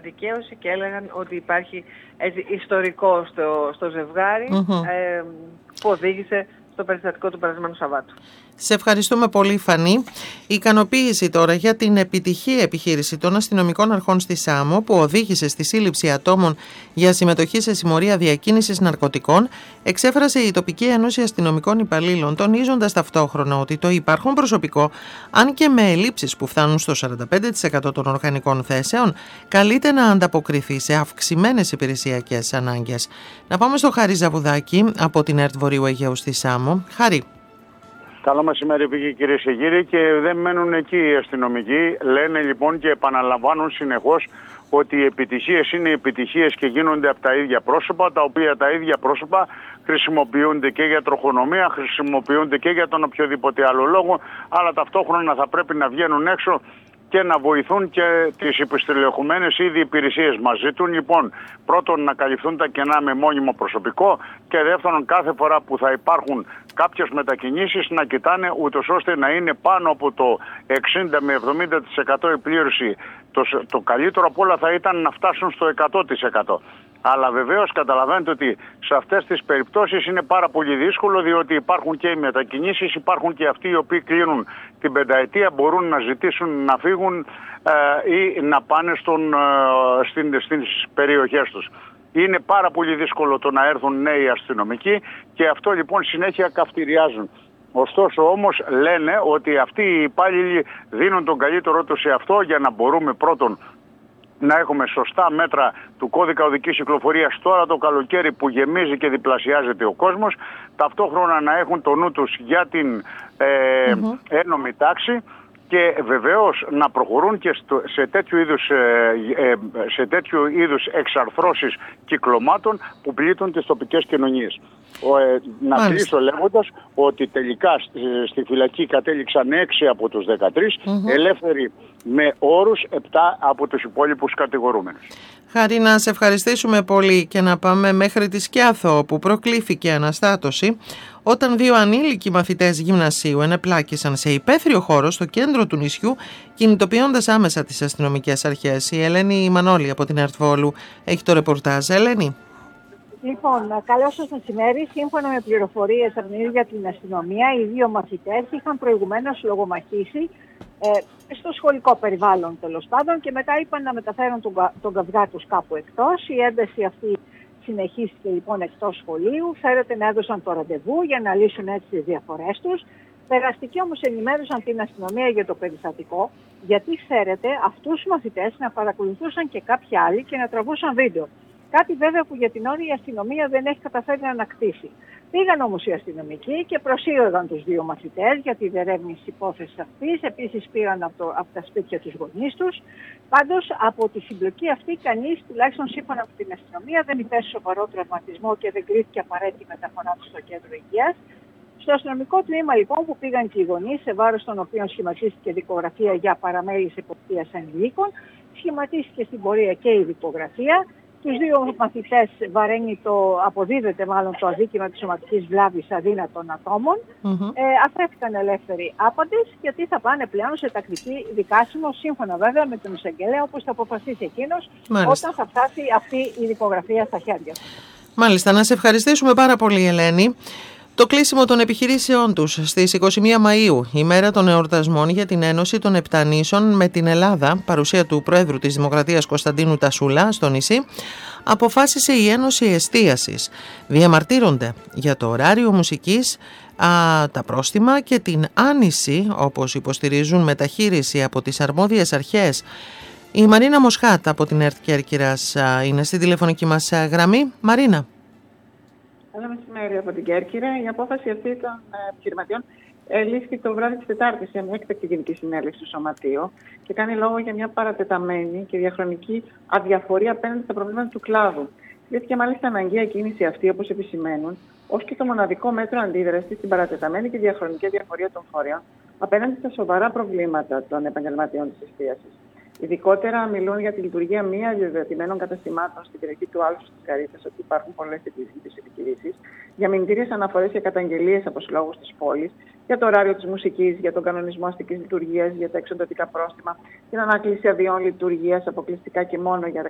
δικαίωση και έλεγαν ότι υπάρχει ιστορικό στο ζευγάρι που οδήγησε στο περιστατικό του περασμένου Σαββάτου. Σε ευχαριστούμε πολύ, Φανή. Η ικανοποίηση τώρα για την επιτυχή επιχείρηση των αστυνομικών αρχών στη Σάμο που οδήγησε στη σύλληψη ατόμων για συμμετοχή σε συμμορία διακίνησης ναρκωτικών εξέφρασε η Τοπική Ένωση Αστυνομικών Υπαλλήλων, τονίζοντας ταυτόχρονα ότι το υπάρχον προσωπικό, αν και με ελλείψεις που φτάνουν στο 45% των οργανικών θέσεων, καλείται να ανταποκριθεί σε αυξημένες υπηρεσιακές ανάγκες. Να πάμε στο Χάρη Ζαβουδάκη από την ΕΡΤ Βορείου Αιγαίου στη Σάμο. Χάρη. Καλό μεσημέρι, πήγε κυρίες και κύριοι, και δεν μένουν εκεί οι αστυνομικοί. Λένε λοιπόν και επαναλαμβάνουν συνεχώς ότι οι επιτυχίες είναι επιτυχίες και γίνονται από τα ίδια πρόσωπα, τα οποία τα ίδια πρόσωπα χρησιμοποιούνται και για τροχονομία, χρησιμοποιούνται και για τον οποιοδήποτε άλλο λόγο, αλλά ταυτόχρονα θα πρέπει να βγαίνουν έξω και να βοηθούν και τις υποστελεχωμένες ήδη υπηρεσίες. Μας ζητούν λοιπόν πρώτον να καλυφθούν τα κενά με μόνιμο προσωπικό και δεύτερον κάθε φορά που θα υπάρχουν κάποιες μετακινήσεις να κοιτάνε ούτως ώστε να είναι πάνω από το 60 με 70% η πλήρωση. Το καλύτερο από όλα θα ήταν να φτάσουν στο 100%. Αλλά βεβαίως καταλαβαίνετε ότι σε αυτές τις περιπτώσεις είναι πάρα πολύ δύσκολο, διότι υπάρχουν και οι μετακινήσεις, υπάρχουν και αυτοί οι οποίοι κλείνουν την πενταετία, μπορούν να ζητήσουν να φύγουν ή να πάνε στις περιοχές τους. Είναι πάρα πολύ δύσκολο το να έρθουν νέοι αστυνομικοί και αυτό λοιπόν συνέχεια καυτηριάζουν. Ωστόσο όμως λένε ότι αυτοί οι υπάλληλοι δίνουν τον καλύτερό τους σε αυτό για να μπορούμε πρώτον να έχουμε σωστά μέτρα του κώδικα οδικής κυκλοφορίας τώρα το καλοκαίρι που γεμίζει και διπλασιάζεται ο κόσμος, ταυτόχρονα να έχουν το νου τους για την ένομη τάξη και βεβαίως να προχωρούν και σε τέτοιου είδους εξαρθρώσεις κυκλωμάτων που πλήττουν τις τοπικές κοινωνίες. Να κλείσω λέγοντας ότι τελικά στη φυλακή κατέληξαν 6 από τους 13, ελεύθεροι με όρους 7 από τους υπόλοιπους κατηγορούμενους. Χάρη, να σε ευχαριστήσουμε πολύ και να πάμε μέχρι τη Σκιάθο, όπου προκλήθηκε αναστάτωση όταν 2 ανήλικοι μαθητές γυμνασίου ενεπλάκησαν σε υπαίθριο χώρο στο κέντρο του νησιού, κινητοποιώντας άμεσα τις αστυνομικές αρχές. Η Ελένη Μανώλη από την ΕΡΤ Βόλου έχει το ρεπορτάζ. Ελένη. Λοιπόν, καλώς σας μεσημέρι. Σύμφωνα με πληροφορίες από την ίδια την αστυνομία, οι 2 μαθητές είχαν προηγουμένως λογομαχήσει στο σχολικό περιβάλλον τέλος πάντων και μετά είπαν να μεταφέρουν τον καυγά τους κάπου εκτός. Η ένταση αυτή συνεχίστηκε λοιπόν εκτός σχολείου. Φέρεται να έδωσαν το ραντεβού για να λύσουν έτσι τις διαφορές τους. Περαστικοί όμως ενημέρωσαν την αστυνομία για το περιστατικό, γιατί ξέρετε αυτούς τους μαθητές να παρακολουθούσαν και κάποιοι άλλοι και να τραβούσαν βίντεο. Κάτι βέβαια που για την ώρα η αστυνομία δεν έχει καταφέρει να ανακτήσει. Πήγαν όμως οι αστυνομικοί και προσήγαγαν τους 2 μαθητές για τη διερεύνηση της υπόθεσης αυτής. Επίσης πήραν από τα σπίτια τους γονείς τους. Πάντως από τη συμπλοκή αυτή κανείς, τουλάχιστον σύμφωνα με την αστυνομία, δεν υπέστη σοβαρό τραυματισμό και δεν κρίθηκε απαραίτητη μεταφορά του στο κέντρο υγείας. Στο αστυνομικό τμήμα λοιπόν που πήγαν και οι γονείς, σε βάρος των οποίων σχηματίστηκε δικογραφία για παραμέληση εποπτείας ανηλίκων, σχηματίστηκε στην πορεία και η δικογραφία. Τους 2 μαθητές αποδίδεται μάλλον το αδίκημα της σωματικής βλάβης αδύνατων ατόμων. Αφέθηκαν ελεύθεροι άπαντες, γιατί θα πάνε πλέον σε τακτική δικάσιμο, σύμφωνα βέβαια με τον εισαγγελέα, όπως θα αποφασίσει εκείνος όταν θα φτάσει αυτή η δικογραφία στα χέρια του. Μάλιστα, να σε ευχαριστήσουμε πάρα πολύ, Ελένη. Το κλείσιμο των επιχειρήσεών τους στις 21 Μαΐου, ημέρα των εορτασμών για την Ένωση των Επτανήσων με την Ελλάδα, παρουσία του Προέδρου της Δημοκρατίας Κωνσταντίνου Τασούλα στο νησί, αποφάσισε η Ένωση Εστίασης. Διαμαρτύρονται για το ωράριο μουσικής, τα πρόστιμα και την άνηση, όπως υποστηρίζουν, μεταχείριση από τις αρμόδιες αρχές. Η Μαρίνα Μοσχάτ από την ΕΡΤ Κέρκυρας είναι στη τηλεφωνική μας γραμμή. Μαρίνα. Καλό μεσημέρι από την Κέρκυρα. Η απόφαση αυτή των επιχειρηματιών λήφθη το βράδυ της Τετάρτης σε μια έκτακτη γενική συνέλευση του Σωματείου και κάνει λόγο για μια παρατεταμένη και διαχρονική αδιαφορία απέναντι στα προβλήματα του κλάδου. Κρίθηκε μάλιστα αναγκαία κίνηση αυτή, όπως επισημαίνουν, ως και το μοναδικό μέτρο αντίδρασης στην παρατεταμένη και διαχρονική αδιαφορία των φορέων απέναντι στα σοβαρά προβλήματα των επαγγελματιών της εστίασης. Ειδικότερα μιλούν για τη λειτουργία μη αδειοδοτημένων καταστημάτων στην περιοχή του Άλσου της Καρύθας, ότι υπάρχουν πολλές τέτοιες επιχειρήσεις, για μηνυτήριες αναφορές και καταγγελίες από συλλόγους της πόλης, για το ωράριο της μουσικής, για τον κανονισμό αστικής λειτουργίας, για τα εξοντοτικά πρόστιμα, την ανάκληση αδειών λειτουργίας αποκλειστικά και μόνο για